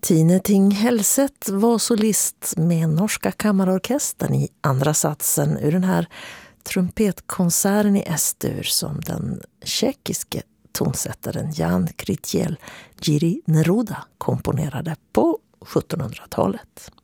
Tine Ting Helset var solist med Norska kammarorkestern i andra satsen ur den här trumpetkonserten i S-dur som den tjeckiske tonsättaren Jan Kritjel Jiri Neruda komponerade på 1700-talet.